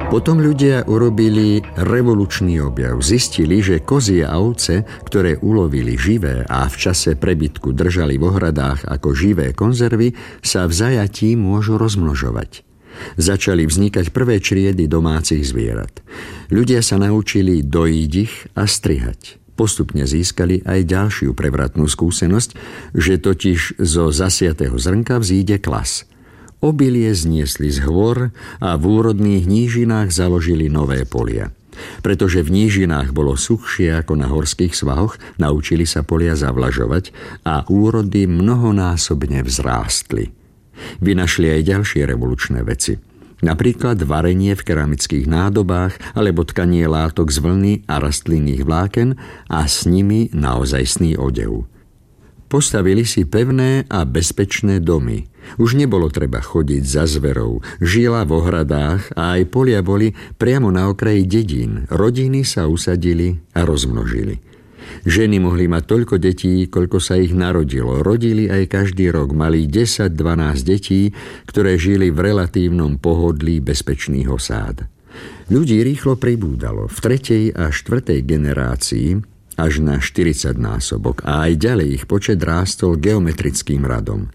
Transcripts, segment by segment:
Potom ľudia urobili revolučný objav. Zistili, že kozie a ovce, ktoré ulovili živé a v čase prebytku držali v ohradách ako živé konzervy, sa v zajatí môžu rozmnožovať. Začali vznikať prvé čriedy domácich zvierat. Ľudia sa naučili dojiť ich a strihať. Postupne získali aj ďalšiu prevratnú skúsenosť, že totiž zo zasiatého zrnka vzíde klas. Obilie zniesli z hôr a v úrodných nížinách založili nové polia. Pretože v nížinách bolo suchšie ako na horských svahoch, naučili sa polia zavlažovať a úrody mnohonásobne vzrástli. Vynašli aj ďalšie revolučné veci. Napríklad varenie v keramických nádobách alebo tkanie látok z vlny a rastlinných vláken a s nimi naozajstný odev. Postavili si pevné a bezpečné domy. Už nebolo treba chodiť za zverou. Žila v ohradách a aj polia boli priamo na okraji dedín. Rodiny sa usadili a rozmnožili. Ženy mohli mať toľko detí, koľko sa ich narodilo. Rodili aj každý rok. Mali 10-12 detí, ktoré žili v relatívnom pohodlí bezpečných osád. Ľudí rýchlo pribúdalo. V 3. a 4. generácii až na 40-násobok a aj ďalej ich počet rástol geometrickým radom.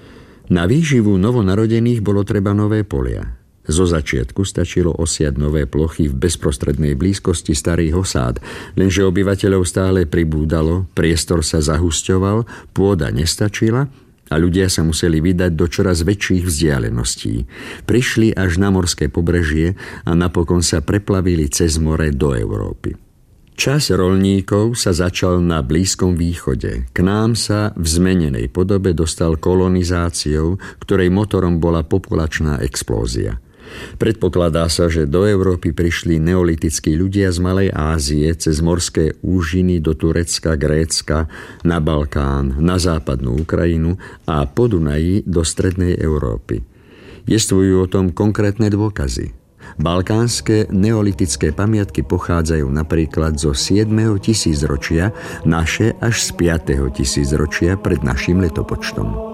Na výživu novonarodených bolo treba nové polia. Zo začiatku stačilo osiať nové plochy v bezprostrednej blízkosti starých osád, lenže obyvateľov stále pribúdalo, priestor sa zahusťoval, pôda nestačila a ľudia sa museli vydať do čoraz väčších vzdialeností. Prišli až na morské pobrežie a napokon sa preplavili cez more do Európy. Čas roľníkov sa začal na Blízkom východe. K nám sa v zmenenej podobe dostal kolonizáciou, ktorej motorom bola populačná explózia. Predpokladá sa, že do Európy prišli neolitickí ľudia z Malej Ázie cez morské úžiny do Turecka, Grécka, na Balkán, na západnú Ukrajinu a po Dunaji do strednej Európy. Jestvujú o tom konkrétne dôkazy. Balkánske neolitické pamiatky pochádzajú napríklad zo 7. tisícročia, naše až z 5. tisícročia pred našim letopočtom.